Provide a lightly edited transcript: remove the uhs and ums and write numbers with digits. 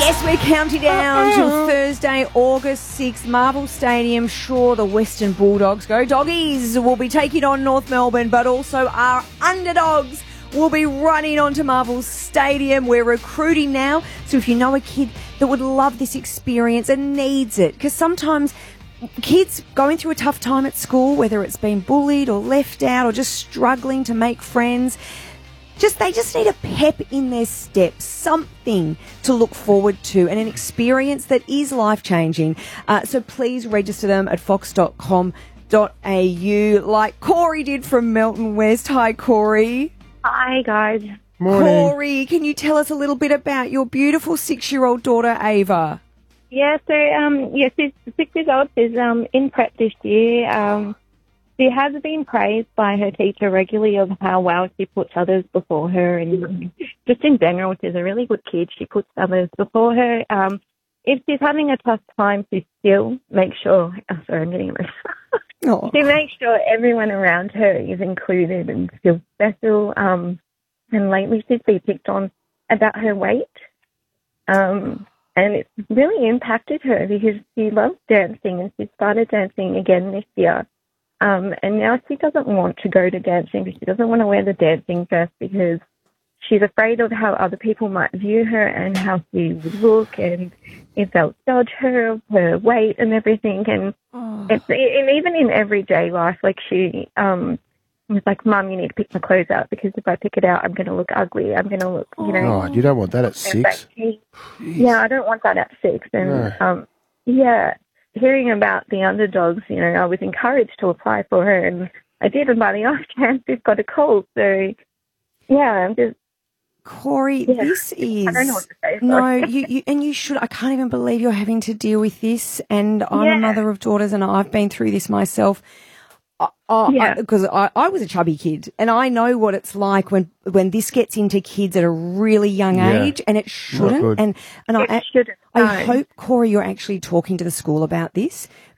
Yes, we're counting down to Thursday, August 6th, Marvel Stadium. Sure, the Western Bulldogs, go Doggies, will be taking on North Melbourne, but also our underdogs will be running onto Marvel Stadium. We're recruiting now, so if you know a kid that would love this experience and needs it, because sometimes kids going through a tough time at school, whether it's been bullied or left out or just struggling to make friends, they just need a pep in their step, something to look forward to and an experience that is life-changing. So please register them at fox.com.au like Corey did from Melton West. Hi, Corey. Hi, guys. Morning. Corey, can you tell us a little bit about your beautiful 6-year-old daughter, Ava? Yeah, so, she's 6 years old. She's in prep this year. She has been praised by her teacher regularly of how well she puts others before her, and just in general, she's a really good kid. She puts others before her. If she's having a tough time, she still makes sure... Oh, sorry, I'm getting emotional. She makes sure everyone around her is included and feels special. And lately, she's been picked on about her weight. And it's really impacted her because she loves dancing, and she started dancing again this year. And now she doesn't want to go to dancing because she doesn't want to wear the dancing dress because she's afraid of how other people might view her and how she would look, and if they'll judge her of her weight and everything. And and even in everyday life, like she was like, "Mum, you need to pick my clothes out because if I pick it out, I'm going to look ugly. I'm going to look, you know." Oh, you don't want that at 6. Yeah, I don't want that at 6. And hearing about the underdogs, you know, I was encouraged to apply for her, and I did, and by the off chance she's got a cold. So, yeah, I'm just... Corey, this is... I don't know what to say. No, you should... I can't even believe you're having to deal with this, and I'm a mother of daughters, and I've been through this myself. Because I was a chubby kid, and I know what it's like when this gets into kids at a really young age, and it shouldn't. And It shouldn't. I hope, Corey, you're actually talking to the school about this,